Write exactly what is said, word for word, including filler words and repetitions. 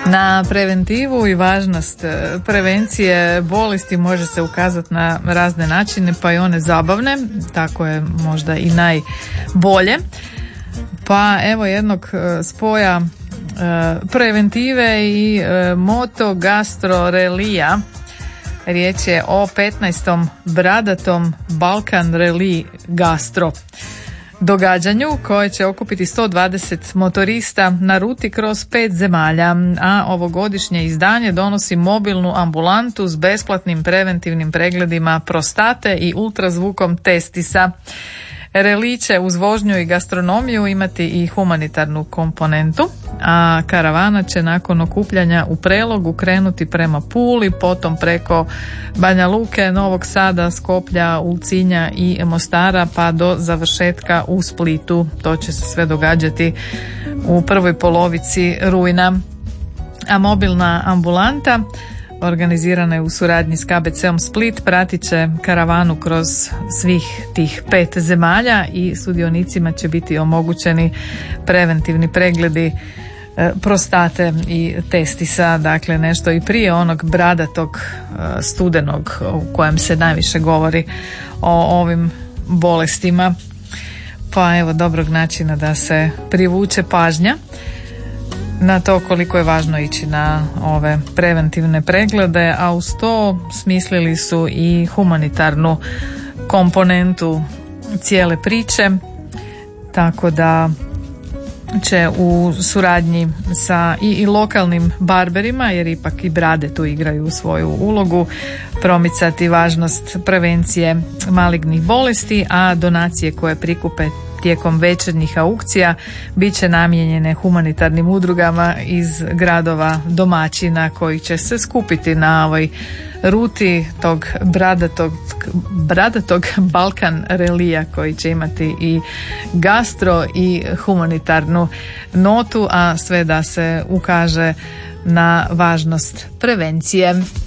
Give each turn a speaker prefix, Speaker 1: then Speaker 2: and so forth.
Speaker 1: Na preventivu i važnost prevencije bolesti može se ukazati na razne načine, pa i one zabavne, tako je možda i najbolje. Pa evo jednog spoja preventive i motogastrorelija. Riječ je o petnaestom bradatom Balkan Rally Gastro događanju koje će okupiti sto dvadeset motorista na ruti kroz pet zemalja, a ovogodišnje izdanje donosi mobilnu ambulantu s besplatnim preventivnim pregledima prostate i ultrazvukom testisa. Reli će uz vožnju i gastronomiju imati i humanitarnu komponentu, a karavana će nakon okupljanja u Prelogu krenuti prema Puli, potom preko Banja Luke, Novog Sada, Skoplja, Ulcinja i Mostara pa do završetka u Splitu. To će se sve događati u prvoj polovici rujna. A mobilna ambulanta organizirana je u suradnji s K B C-om Split, pratit će karavanu kroz svih tih pet zemalja i sudionicima će biti omogućeni preventivni pregledi prostate i testisa, dakle nešto i prije onog bradatog studenog u kojem se najviše govori o ovim bolestima. Pa evo dobrog načina da se privuče pažnja na to koliko je važno ići na ove preventivne preglede, a uz to smislili su i humanitarnu komponentu cijele priče, tako da će u suradnji sa i, i lokalnim barberima, jer ipak i brade tu igraju svoju ulogu, promicati važnost prevencije malignih bolesti, a donacije koje prikupe tijekom večernjih aukcija bit će namijenjene humanitarnim udrugama iz gradova domaćina koji će se skupiti na ovoj ruti tog bradatog, bradatog Balkan relija koji će imati i gastro i humanitarnu notu, a sve da se ukaže na važnost prevencije.